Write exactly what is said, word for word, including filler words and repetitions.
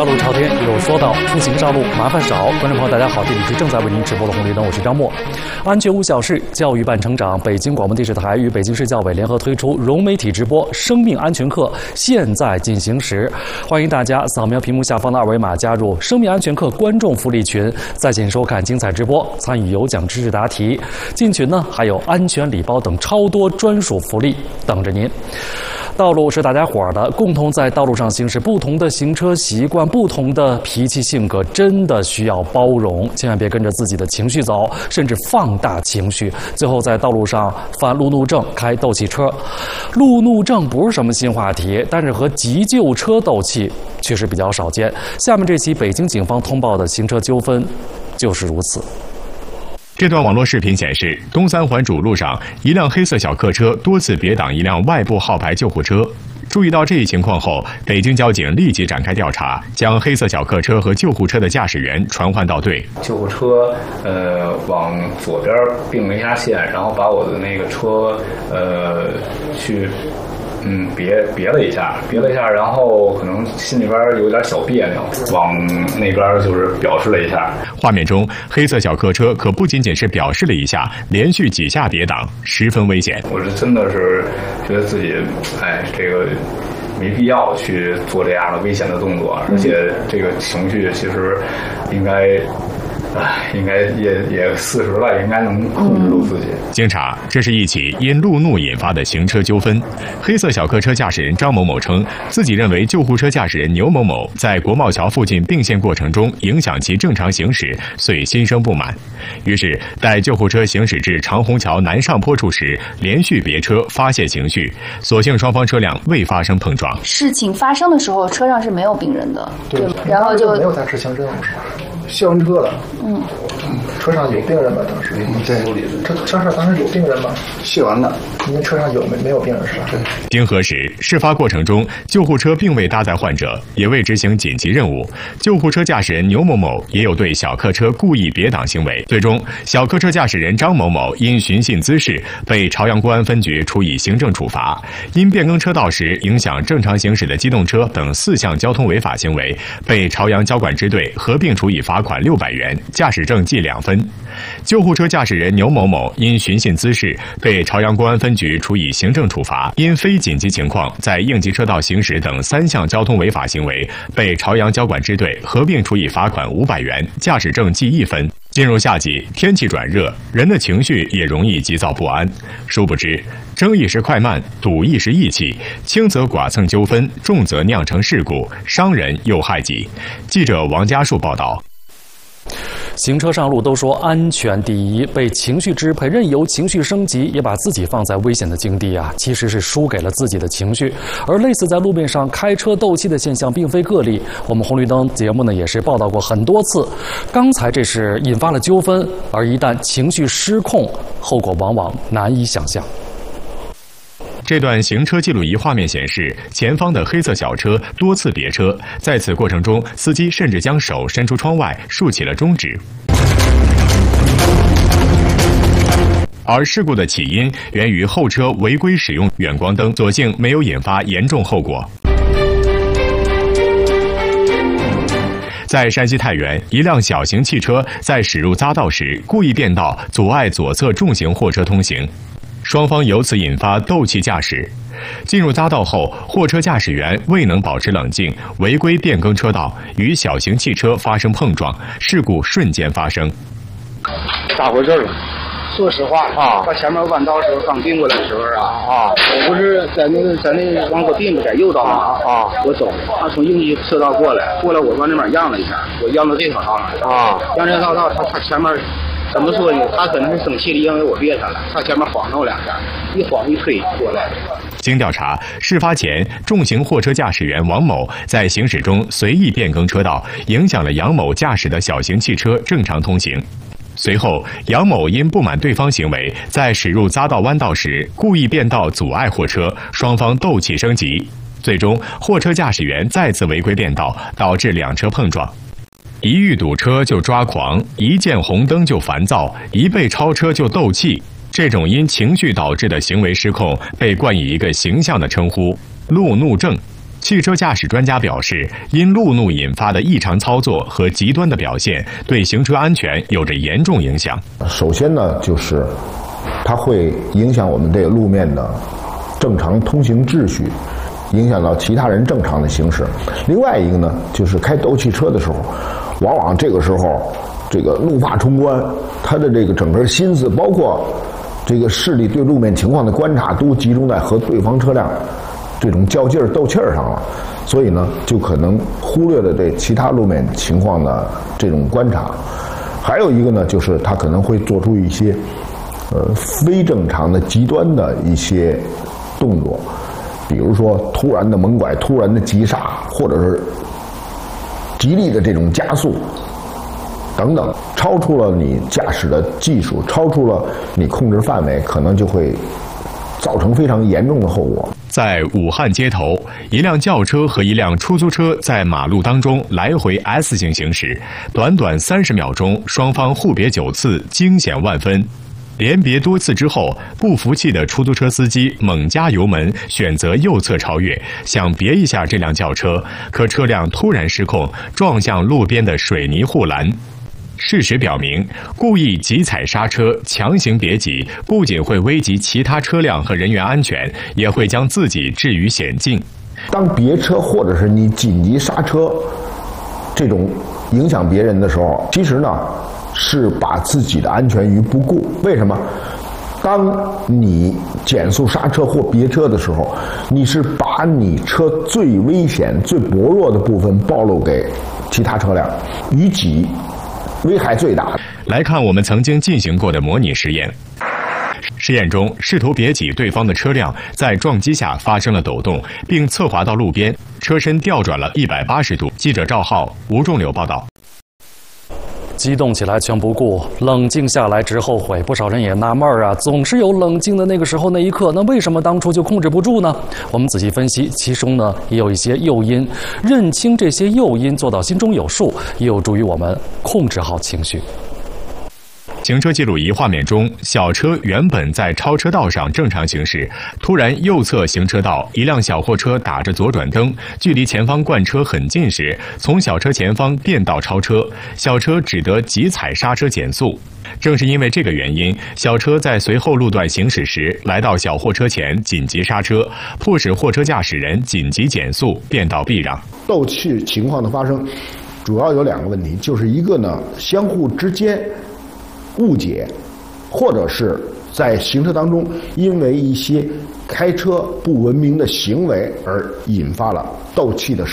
路朝天，有说道：出行上路麻烦少。观众朋友，大家好，这里是正在为您直播的红绿灯，我是张默。安全无小事，教育伴成长。北京广播电视台与北京市教委联合推出融媒体直播生命安全课，现在进行时。欢迎大家扫描屏幕下方的二维码，加入生命安全课观众福利群，在线收看精彩直播，参与有奖知识答题。进群呢，还有安全礼包等超多专属福利等着您。道路是大家伙儿的，共同在道路上行驶，不同的行车习惯，不同的脾气性格，真的需要包容，千万别跟着自己的情绪走，甚至放大情绪，最后在道路上犯路怒症，开斗气车。路怒症不是什么新话题，但是和急救车斗气确实比较少见。下面这起北京警方通报的行车纠纷就是如此。 这段网络视频显示，东三环主路上，一辆黑色小客车多次别挡一辆外部号牌救护车。注意到这一情况后，北京交警立即展开调查，将黑色小客车和救护车的驾驶员传唤到队。 救护车呃往左边并了一下线，然后把我的那个车呃去。嗯，别别了一下，别了一下，然后可能心里边有点小别扭，往那边就是表示了一下。 画面中，黑色小客车可不仅仅是表示了一下，连续几下别挡，十分危险。 我是真的是觉得自己，哎，这个没必要去做这样的危险的动作，而且这个情绪其实应该。唉，应该也也四十了，应该能控制住自己。 经查，这是一起因路怒引发的行车纠纷。黑色小客车驾驶人张某某称，自己认为救护车驾驶人牛某某在国贸桥附近并线过程中影响其正常行驶，遂心生不满。于是，待救护车行驶至长虹桥南上坡处时，连续别车发泄情绪，所幸双方车辆未发生碰撞。 事情发生的时候，车上是没有病人的， 对， 对，然后就没有在执行任务是吧？消完车了， 嗯， 车上有病人吗？当时对，车车上当时有病人吗？卸完了，因为车上有没没有病人是吧？对。 经核实，事发过程中，救护车并未搭载患者，也未执行紧急任务。救护车驾驶人牛某某也有对小客车故意别挡行为。最终，小客车驾驶人张某某因寻衅滋事被朝阳公安分局处以行政处罚，因变更车道时影响正常行驶的机动车等四项交通违法行为，被朝阳交管支队合并处以罚款六百元，驾驶证记两分。救护车驾驶人牛某某因寻衅滋事被朝阳公安分局处以行政处罚，因非紧急情况在应急车道行驶等三项交通违法行为，被朝阳交管支队合并处以罚款五百元，驾驶证记一分。进入夏季，天气转热，人的情绪也容易急躁不安。殊不知，争一时快慢，赌一时意气，轻则剐蹭纠纷，重则酿成事故，伤人又害己。记者王家树报道。 行车上路都说安全第一，被情绪支配，任由情绪升级，也把自己放在危险的境地啊！其实是输给了自己的情绪。而类似在路面上开车斗气的现象并非个例，我们红绿灯节目呢也是报道过很多次。刚才这是引发了纠纷，而一旦情绪失控，后果往往难以想象。 这段行车记录仪画面显示，前方的黑色小车多次别车，在此过程中，司机甚至将手伸出窗外，竖起了中指。而事故的起因源于后车违规使用远光灯，所幸没有引发严重后果。在山西太原，一辆小型汽车在驶入匝道时故意变道，阻碍左侧重型货车通行。双方由此引发斗气驾驶。进入匝道后，货车驾驶员未能保持冷静，违规变更车道，与小型汽车发生碰撞，事故瞬间发生。 咋回事了？说实话啊，把前面弯道时候刚并过来的时候啊啊，我不是在那个在那个往左并不在右道吗？啊，我走，他从应急车道过来，过来我往那边让了一下，我让到这条道上啊，让这条道他他前面。怎么说呢？他可能是生气的，因为我别他了，他前面晃了我两下，一晃一推过来。 经调查，事发前，重型货车驾驶员王某在行驶中随意变更车道，影响了杨某驾驶的小型汽车正常通行。随后，杨某因不满对方行为，在驶入匝道弯道时故意变道阻碍货车，双方斗气升级。最终，货车驾驶员再次违规变道，导致两车碰撞。一遇堵车就抓狂，一见红灯就烦躁，一被超车就斗气。这种因情绪导致的行为失控，被冠以一个形象的称呼——路怒症。 汽车驾驶专家表示，因路怒引发的异常操作和极端的表现，对行车安全有着严重影响。 首先呢，就是它会影响我们这个路面的正常通行秩序，影响到其他人正常的行驶。另外一个呢，就是开斗气车的时候，往往这个时候这个怒发冲冠，他的这个整个心思，包括这个视力对路面情况的观察，都集中在和对方车辆这种较劲儿斗气儿上了，所以呢，就可能忽略了对其他路面情况的这种观察。还有一个呢，就是他可能会做出一些呃非正常的极端的一些动作，比如说突然的猛拐、突然的急刹，或者是极力的这种加速等等，超出了你驾驶的技术，超出了你控制范围，可能就会造成非常严重的后果。 在武汉街头，一辆轿车和一辆出租车在马路当中来回 S 型行驶，短短三十秒钟，双方互别九次，惊险万分。连别多次之后，不服气的出租车司机猛加油门，选择右侧超越，想别一下这辆轿车，可车辆突然失控，撞向路边的水泥护栏。事实表明，故意急踩刹车、强行别挤，不仅会危及其他车辆和人员安全，也会将自己置于险境。 当别车或者是你紧急刹车这种影响别人的时候，其实呢是把自己的安全于不顾。为什么？当你减速刹车或别车的时候，你是把你车最危险、最薄弱的部分暴露给其他车辆，于己危害最大。 来看我们曾经进行过的模拟实验。实验中，试图别挤对方的车辆在撞击下发生了抖动，并侧滑到路边，车身调转了一百八十度。记者赵浩、吴仲柳报道。 激动起来全不顾，冷静下来直后悔。不少人也纳闷儿啊，总是有冷静的那个时候那一刻，那为什么当初就控制不住呢？我们仔细分析，其中呢也有一些诱因，认清这些诱因，做到心中有数，也有助于我们控制好情绪。 行车记录仪画面中，小车原本在超车道上正常行驶，突然右侧行车道一辆小货车打着左转灯，距离前方惯车很近时，从小车前方变道超车，小车只得急踩刹车减速。正是因为这个原因，小车在随后路段行驶时，来到小货车前紧急刹车，迫使货车驾驶人紧急减速，变道避让。 斗气情况的发生，主要有两个问题，就是一个呢，相互之间误解，或者是在行车当中因为一些开车不文明的行为而引发了斗气的